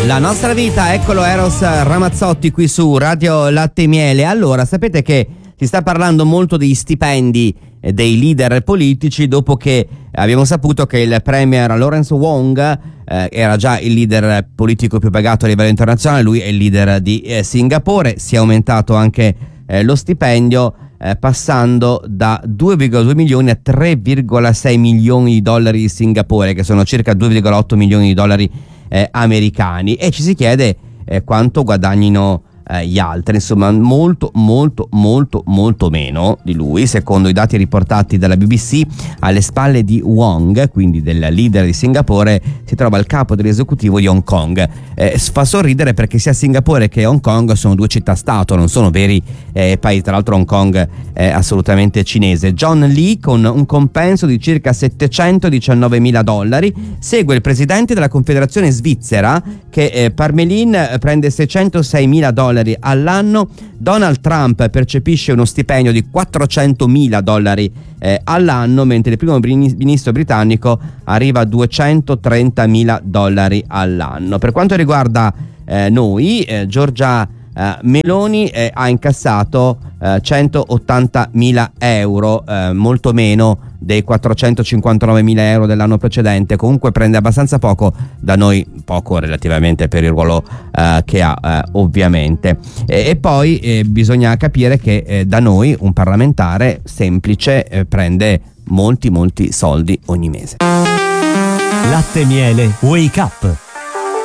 La nostra vita, eccolo Eros Ramazzotti qui su Radio Latte e Miele. Allora, sapete che si sta parlando molto degli stipendi dei leader politici dopo che abbiamo saputo che il premier Lawrence Wong era già il leader politico più pagato a livello internazionale, lui è il leader di Singapore, si è aumentato anche lo stipendio passando da 2,2 milioni a 3,6 milioni di dollari di Singapore, che sono circa 2,8 milioni di dollari americani, e ci si chiede quanto guadagnino gli altri, insomma molto meno di lui. Secondo i dati riportati dalla BBC, alle spalle di Wong, quindi del leader di Singapore, si trova il capo dell'esecutivo di Hong Kong. Fa sorridere perché sia Singapore che Hong Kong sono due città-stato, non sono veri paesi. Tra l'altro Hong Kong è assolutamente cinese. John Lee, con un compenso di circa 719.000 dollari, segue il presidente della Confederazione Svizzera, che Parmelin prende 606.000 dollari all'anno. Donald Trump percepisce uno stipendio di 400.000 dollari all'anno, mentre il primo ministro britannico arriva a 230.000 dollari all'anno. Per quanto riguarda noi, Giorgia Meloni ha incassato 180.000 euro, molto meno dei 459.000 euro dell'anno precedente. Comunque prende abbastanza poco, da noi poco relativamente per il ruolo che ha, ovviamente. E poi bisogna capire che da noi un parlamentare semplice prende molti soldi ogni mese. Latte e Miele Wake Up.